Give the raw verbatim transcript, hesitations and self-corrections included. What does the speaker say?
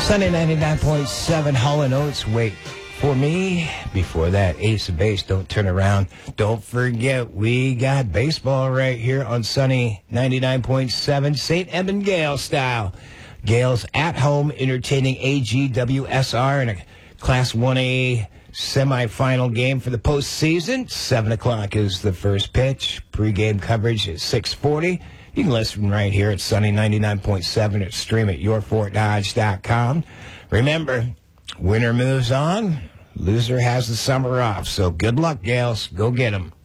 Sunny ninety-nine point seven, Hall and Oates, Wait for Me. Before that, Ace of Base, Don't Turn Around. Don't forget, we got baseball right here on Sunny ninety-nine point seven, Saint Edmund Gale style. Gales at home entertaining A G W S R in a Class one A semifinal game for the postseason. seven o'clock is the first pitch. Pre-game coverage at six forty. You can listen right here at Sunny ninety-nine point seven or stream at your fort dodge dot com. Remember, winner moves on, loser has the summer off. So good luck, Gales. Go get 'em.